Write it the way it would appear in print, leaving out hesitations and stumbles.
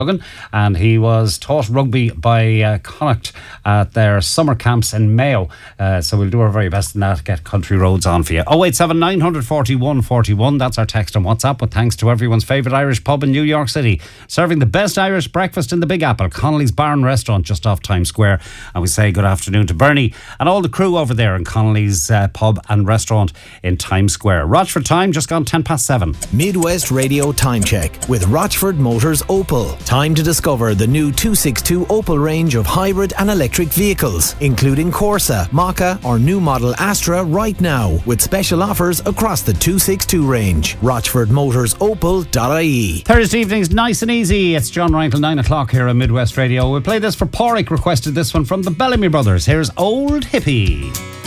and he was taught rugby by Connacht at their summer camps in Mayo. So we'll do our very best in that, get Country Roads on for you. 087 941 41, that's our text on WhatsApp, with thanks to everyone's favourite Irish pub in New York City, serving the best Irish breakfast in the Big Apple, Connolly's Bar and Restaurant just off Times Square. And we say good afternoon to Bernie and all the crew over there in Connolly's pub and restaurant in Times Square. Rochford time, just gone 7:10. Midwest Radio Time Check with Rochford Motors Opel. Time to discover the new 262 Opel range of hybrid and electric vehicles, including Corsa, Mach-E or new model Astra right now, with special offers across the 262 range. RochfordMotorsOpel.ie. Thursday evenings, nice and easy. It's John Ryan till 9 o'clock here on Midwest Radio. We'll play this for Porrick, requested this one from the Bellamy Brothers. Here's Old Hippie.